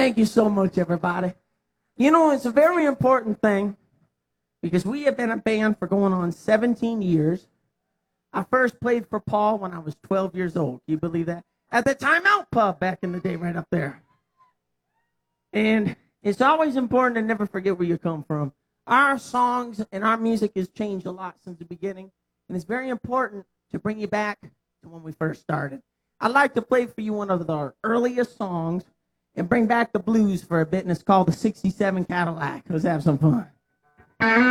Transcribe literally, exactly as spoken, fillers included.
Thank you so much, everybody. You know, it's a very important thing because we have been a band for going on seventeen years. I first played for Paul when I was twelve years old. Can you believe that? At the Time Out Pub back in the day, right up there. And it's always important to never forget where you come from. Our songs and our music has changed a lot since the beginning, and it's very important to bring you back to when we first started. I'd like to play for you one of our earliest songs and bring back the blues for a bit, and it's called the sixty-seven Cadillac. Let's have some fun.